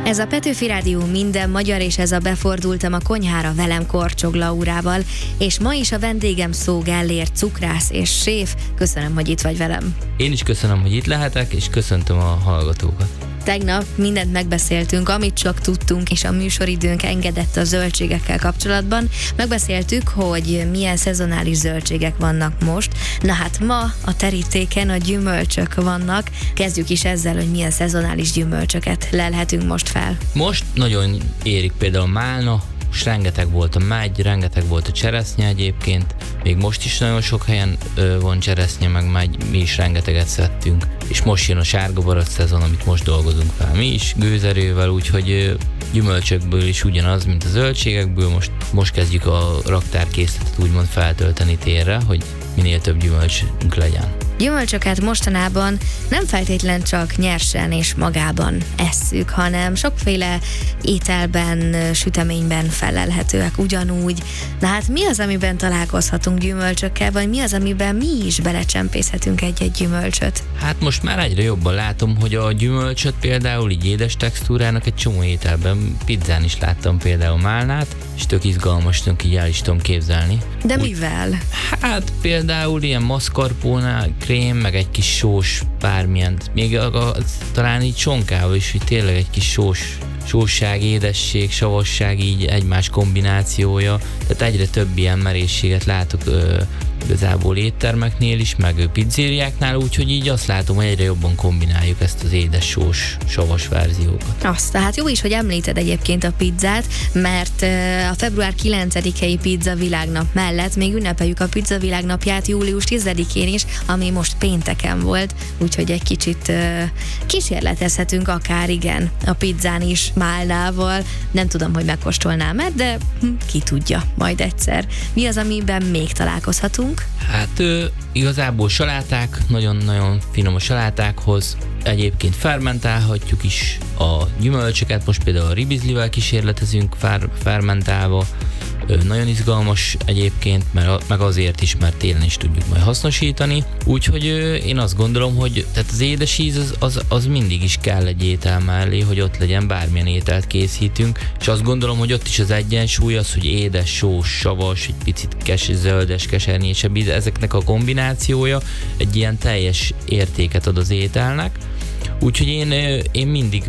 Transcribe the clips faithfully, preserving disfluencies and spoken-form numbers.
Ez a Petőfi Rádió minden magyar, és ez a Befordultam a konyhára velem Korcsog Laurával, és ma is a vendégem Szó Gellért, cukrász és séf. Köszönöm, hogy itt vagy velem. Én is köszönöm, hogy itt lehetek, és köszöntöm a hallgatókat. Tegnap mindent megbeszéltünk, amit csak tudtunk, és a műsoridőnk engedett a zöldségekkel kapcsolatban. Megbeszéltük, hogy milyen szezonális zöldségek vannak most. Na hát ma a terítéken a gyümölcsök vannak. Kezdjük is ezzel, hogy milyen szezonális gyümölcsöket lelhetünk most fel. Most nagyon érik például a málna, most rengeteg volt a mágy, rengeteg volt a cseresznye egyébként. Még most is nagyon sok helyen ö, van cseresznye, meg mágy, mi is rengeteget szedtünk. És most jön a sárga barack szezon, amit most dolgozunk fel mi is, gőzerővel, úgyhogy ö, gyümölcsökből is ugyanaz, mint a zöldségekből. Most, most kezdjük a raktárkészletet úgymond feltölteni térre, hogy minél több gyümölcsünk legyen. Gyümölcsöket mostanában nem feltétlen csak nyersen és magában esszük, hanem sokféle ételben, süteményben felelhetőek ugyanúgy. Na hát mi az, amiben találkozhatunk gyümölcsökkel, vagy mi az, amiben mi is belecsempészhetünk egy-egy gyümölcsöt? Hát most már egyre jobban látom, hogy a gyümölcsöt például így édes textúrának egy csomó ételben, pizzán is láttam például málnát, és tök izgalmasnak így el is tudom képzelni. De Úgy, mivel? Hát például ilyen mascarpone krém, meg egy kis sós bármilyen, még a, a, talán így sonkával is, hogy tényleg egy kis sós, sósság, édesség, savasság így egymás kombinációja, tehát egyre több ilyen merészséget látok ö, igazából éttermeknél is, meg pizzériáknál, úgyhogy így azt látom, hogy egyre jobban kombináljuk ezt az édes, sós, savas verziókat. Azt, tehát jó is, hogy említed egyébként a pizzát, mert a február kilencedikei pizza világnap mellett még ünnepeljük a pizza világnapját július tizedikén is, ami most pénteken volt, úgyhogy egy kicsit kísérletezhetünk akár, igen, a pizzán is málnával. Nem tudom, hogy megkóstolnám-e, de ki tudja, majd egyszer. Mi az, amiben még találkozhatunk? Hát ö, igazából saláták, nagyon-nagyon finom a salátákhoz. Egyébként fermentálhatjuk is a gyümölcsöket, most például a ribizlivel kísérletezünk fer, fermentálva. Ö, nagyon izgalmas egyébként, mert, meg azért is, mert télen is tudjuk majd hasznosítani. Úgyhogy ö, én azt gondolom, hogy tehát az édes íz az, az, az mindig is kell egy étel mellé, hogy ott legyen, bármilyen ételt készítünk, és azt gondolom, hogy ott is az egyensúly az, hogy édes, sós, savas, egy picit kes, zöldes, kesernyésebb íz, ezeknek a kombinációja egy ilyen teljes értéket ad az ételnek. Úgyhogy én, én mindig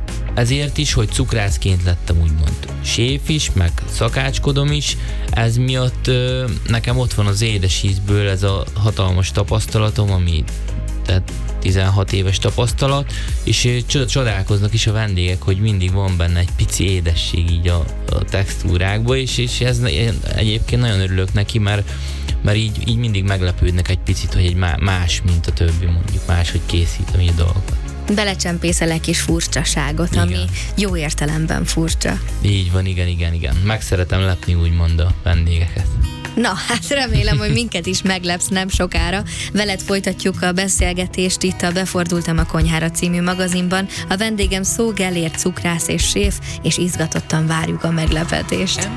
ezért is, hogy cukrászként lettem úgymond séf is, meg szakácskodom is, ez miatt ö, nekem ott van az édes ízből ez a hatalmas tapasztalatom, ami tehát tizenhat éves tapasztalat, és csodálkoznak is a vendégek, hogy mindig van benne egy pici édesség így a, a textúrákban, és, és ez egyébként nagyon örülök neki, mert, mert így, így mindig meglepődnek egy picit, hogy egy más, mint a többi, mondjuk máshogy készítem így a dolgokat. Belecsempészel egy kis furcsaságot, igen, ami jó értelemben furcsa. Így van, igen, igen, igen. Meg szeretem lepni úgymond a vendégeket. Na, hát remélem, hogy minket is meglepsz nem sokára. Veled folytatjuk a beszélgetést itt a Befordultam a konyhára című magazinban. A vendégem Szó Gellért, cukrász és séf, és izgatottan várjuk a meglepetést.